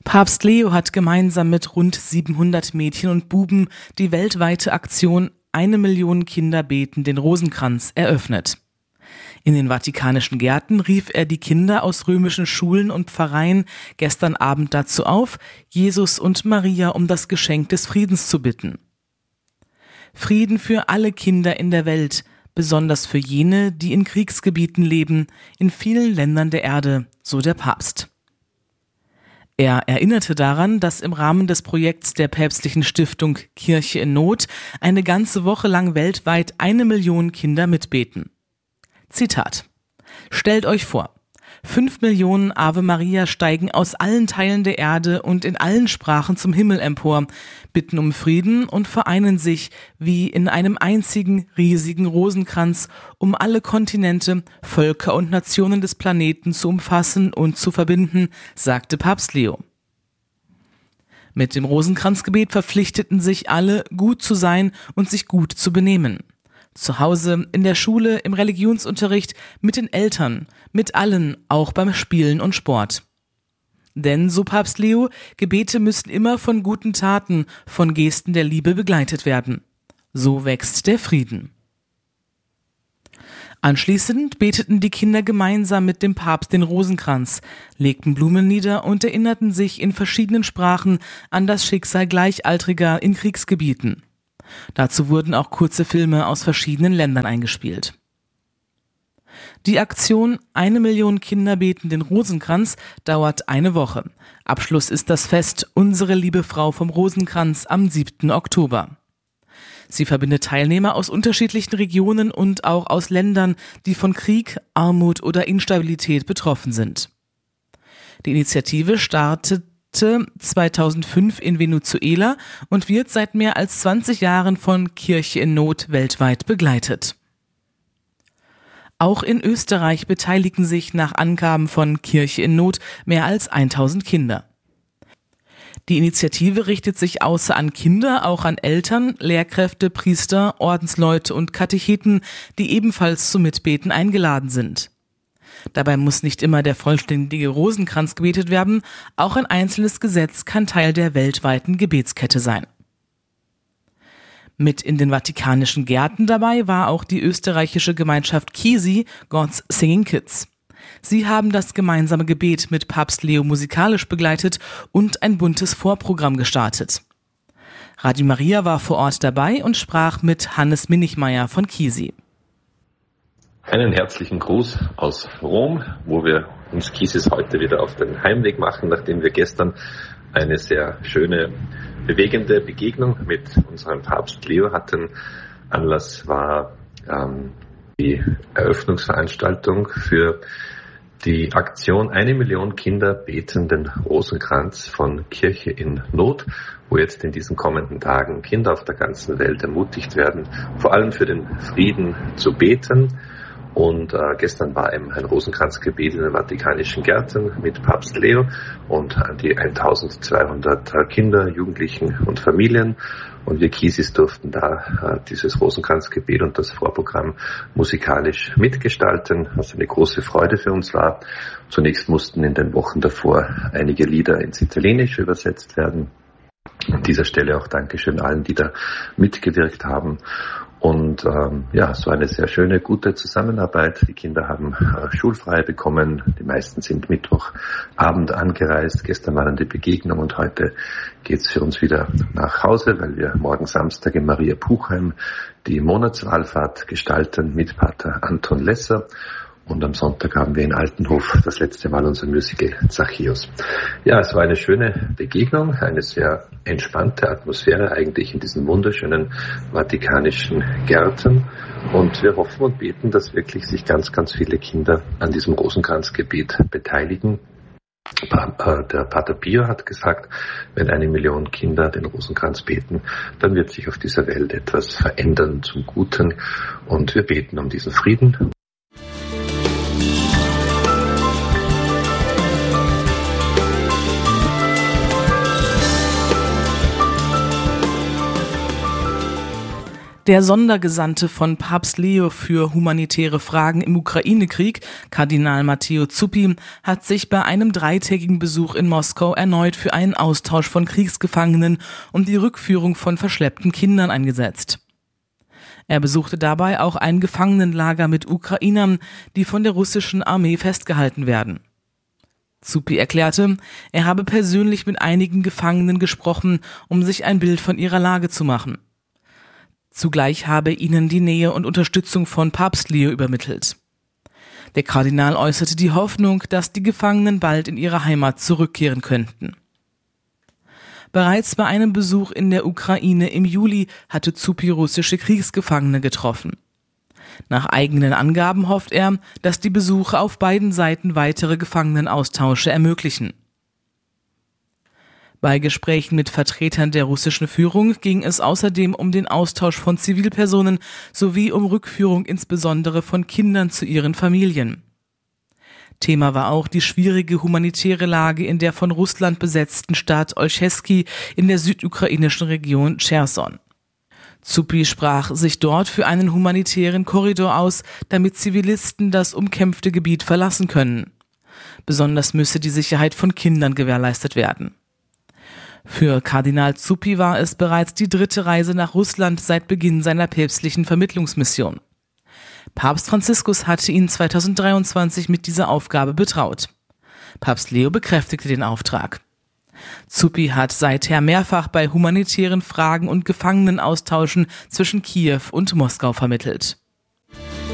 Papst Leo hat gemeinsam mit rund 700 Mädchen und Buben die weltweite Aktion 1 Million Kinder beten den Rosenkranz eröffnet. In den vatikanischen Gärten rief er die Kinder aus römischen Schulen und Pfarreien gestern Abend dazu auf, Jesus und Maria um das Geschenk des Friedens zu bitten. Frieden für alle Kinder in der Welt, besonders für jene, die in Kriegsgebieten leben, in vielen Ländern der Erde, so der Papst. Er erinnerte daran, dass im Rahmen des Projekts der päpstlichen Stiftung Kirche in Not eine ganze Woche lang weltweit 1 Million Kinder mitbeten. Zitat: Stellt euch vor, 5 Millionen Ave Maria steigen aus allen Teilen der Erde und in allen Sprachen zum Himmel empor, bitten um Frieden und vereinen sich wie in einem einzigen riesigen Rosenkranz, um alle Kontinente, Völker und Nationen des Planeten zu umfassen und zu verbinden, sagte Papst Leo. Mit dem Rosenkranzgebet verpflichteten sich alle, gut zu sein und sich gut zu benehmen. Zu Hause, in der Schule, im Religionsunterricht, mit den Eltern, mit allen, auch beim Spielen und Sport. Denn, so Papst Leo, Gebete müssen immer von guten Taten, von Gesten der Liebe begleitet werden. So wächst der Frieden. Anschließend beteten die Kinder gemeinsam mit dem Papst den Rosenkranz, legten Blumen nieder und erinnerten sich in verschiedenen Sprachen an das Schicksal Gleichaltriger in Kriegsgebieten. Dazu wurden auch kurze Filme aus verschiedenen Ländern eingespielt. Die Aktion 1 Million Kinder beten den Rosenkranz dauert eine Woche. Abschluss ist das Fest Unsere liebe Frau vom Rosenkranz am 7. Oktober. Sie verbindet Teilnehmer aus unterschiedlichen Regionen und auch aus Ländern, die von Krieg, Armut oder Instabilität betroffen sind. Die Initiative startete 2005 in Venezuela und wird seit mehr als 20 Jahren von Kirche in Not weltweit begleitet. Auch in Österreich beteiligen sich nach Angaben von Kirche in Not mehr als 1000 Kinder. Die Initiative richtet sich außer an Kinder auch an Eltern, Lehrkräfte, Priester, Ordensleute und Katecheten, die ebenfalls zum Mitbeten eingeladen sind. Dabei muss nicht immer der vollständige Rosenkranz gebetet werden, auch ein einzelnes Gesetz kann Teil der weltweiten Gebetskette sein. Mit in den vatikanischen Gärten dabei war auch die österreichische Gemeinschaft KISI, God's Singing Kids. Sie haben das gemeinsame Gebet mit Papst Leo musikalisch begleitet und ein buntes Vorprogramm gestartet. Radio Maria war vor Ort dabei und sprach mit Hannes Minichmeier von KISI. Einen herzlichen Gruß aus Rom, wo wir uns Kisis heute wieder auf den Heimweg machen, nachdem wir gestern eine sehr schöne, bewegende Begegnung mit unserem Papst Leo hatten. Anlass war die Eröffnungsveranstaltung für die Aktion 1 Million Kinder beten den Rosenkranz von Kirche in Not, wo jetzt in diesen kommenden Tagen Kinder auf der ganzen Welt ermutigt werden, vor allem für den Frieden zu beten. Und gestern war ein Rosenkranzgebet in den vatikanischen Gärten mit Papst Leo und an die 1200 Kinder, Jugendlichen und Familien. Und wir Kisis durften da dieses Rosenkranzgebet und das Vorprogramm musikalisch mitgestalten, was eine große Freude für uns war. Zunächst mussten in den Wochen davor einige Lieder ins Italienische übersetzt werden. An dieser Stelle auch Dankeschön allen, die da mitgewirkt haben. Und so eine sehr schöne, gute Zusammenarbeit. Die Kinder haben schulfrei bekommen. Die meisten sind Mittwochabend angereist. Gestern war dann die Begegnung und heute geht's für uns wieder nach Hause, weil wir morgen Samstag in Maria Puchheim die Monatswallfahrt gestalten mit Pater Anton Lesser. Und am Sonntag haben wir in Altenhof das letzte Mal unser Musical Zachäus. Ja, es war eine schöne Begegnung, eine sehr entspannte Atmosphäre eigentlich in diesen wunderschönen vatikanischen Gärten. Und wir hoffen und beten, dass wirklich sich ganz, ganz viele Kinder an diesem Rosenkranzgebet beteiligen. Der Pater Pio hat gesagt, wenn 1 Million Kinder den Rosenkranz beten, dann wird sich auf dieser Welt etwas verändern zum Guten. Und wir beten um diesen Frieden. Der Sondergesandte von Papst Leo für humanitäre Fragen im Ukraine-Krieg, Kardinal Matteo Zuppi, hat sich bei einem 3-tägigen Besuch in Moskau erneut für einen Austausch von Kriegsgefangenen und die Rückführung von verschleppten Kindern eingesetzt. Er besuchte dabei auch ein Gefangenenlager mit Ukrainern, die von der russischen Armee festgehalten werden. Zuppi erklärte, er habe persönlich mit einigen Gefangenen gesprochen, um sich ein Bild von ihrer Lage zu machen. Zugleich habe ihnen die Nähe und Unterstützung von Papst Leo übermittelt. Der Kardinal äußerte die Hoffnung, dass die Gefangenen bald in ihre Heimat zurückkehren könnten. Bereits bei einem Besuch in der Ukraine im Juli hatte Zuppi russische Kriegsgefangene getroffen. Nach eigenen Angaben hofft er, dass die Besuche auf beiden Seiten weitere Gefangenenaustausche ermöglichen. Bei Gesprächen mit Vertretern der russischen Führung ging es außerdem um den Austausch von Zivilpersonen sowie um Rückführung insbesondere von Kindern zu ihren Familien. Thema war auch die schwierige humanitäre Lage in der von Russland besetzten Stadt Olszewski in der südukrainischen Region Cherson. Zuppi sprach sich dort für einen humanitären Korridor aus, damit Zivilisten das umkämpfte Gebiet verlassen können. Besonders müsse die Sicherheit von Kindern gewährleistet werden. Für Kardinal Zuppi war es bereits die 3. Reise nach Russland seit Beginn seiner päpstlichen Vermittlungsmission. Papst Franziskus hatte ihn 2023 mit dieser Aufgabe betraut. Papst Leo bekräftigte den Auftrag. Zuppi hat seither mehrfach bei humanitären Fragen und Gefangenenaustauschen zwischen Kiew und Moskau vermittelt.